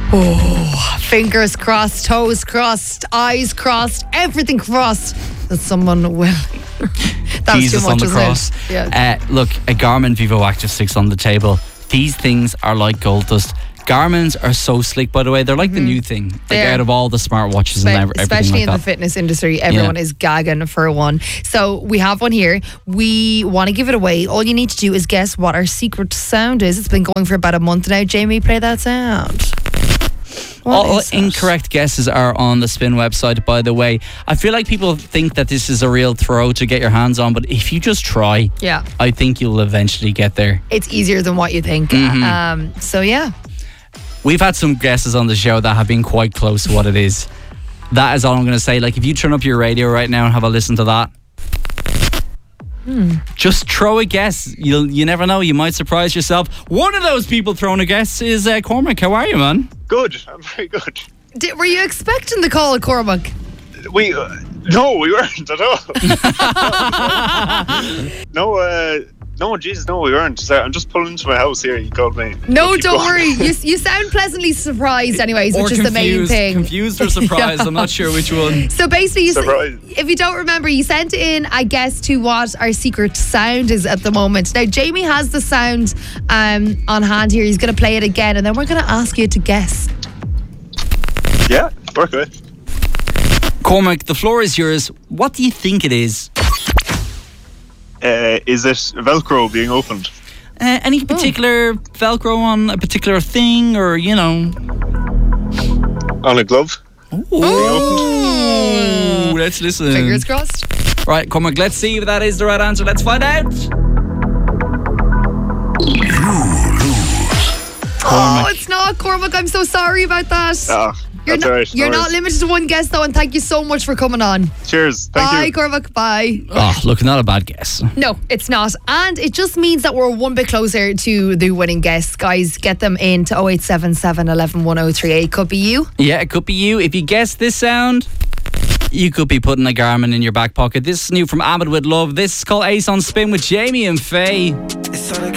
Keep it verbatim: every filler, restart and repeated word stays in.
Oh, fingers crossed, toes crossed, eyes crossed, everything crossed that someone will. That was Jesus too much, on the wasn't cross. it? Yeah. Uh, look, a Garmin Vivo Active six on the table. These things are like gold dust. Garmin's are so slick, by the way. They're like mm-hmm. the new thing. Like They're, out of all the smartwatches Spe- and everything especially like in that. the fitness industry, everyone Yeah. is gagging for one. So we have one here. We want to give it away. All you need to do is guess what our secret sound is. It's been going for about a month now. Jamie, play that sound. What All is that? incorrect guesses are on the Spin website, by the way. I feel like people think that this is a real throw to get your hands on, but if you just try, Yeah. I think you'll eventually get there. It's easier than what you think. Mm-hmm. Um, so yeah. We've had some guesses on the show that have been quite close to what it is. That is all I'm going to say. Like, if you turn up your radio right now and have a listen to that, hmm. just throw a guess. You'll you never know. You might surprise yourself. One of those people throwing a guess is uh, Cormac. How are you, man? Good. I'm very good. Did, were you expecting the call, Cormac? We uh, no, we weren't at all. no, uh, no, Jesus, no, we weren't. Sorry, I'm just pulling into my house here. You called me. No, Keep don't going. worry. You you sound pleasantly surprised, anyways, Or which is the main confused. thing. Confused or surprised? Yeah. I'm not sure which one. So basically, you s- Surprised. if you don't remember, you sent in, I guess, to what our secret sound is at the moment. Now, Jamie has the sound um, on hand here. He's going to play it again, and then we're going to ask you to guess. Yeah, work away. Cormac, the floor is yours. What do you think it is? Uh, is it Velcro being opened? Uh, any particular Velcro on a particular thing, or, you know? On a glove? Ooh, let's listen. Fingers crossed. Right, Cormac, let's see if that is the right answer. Let's find out. Oh, it's not, Cormac. I'm so sorry about that. Ah, You're, that's not, all right. you're no not worries. limited to one guess, though, and thank you so much for coming on. Cheers. Thank Bye, you. Cormac. Bye. Oh, look, not a bad guess. No, it's not. And it just means that we're one bit closer to the winning guests. Guys, get them in to oh eight seven seven, one one, one oh three eight. Could be you. Yeah, it could be you. If you guess this sound, you could be putting a Garmin in your back pocket. This is new from Ahmed with Love. This is called Ace on Spin with Jamie and Faye. It's all I